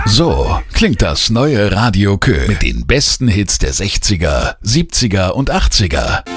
So klingt das neue Radio Kö mit den besten Hits der 60er, 70er und 80er.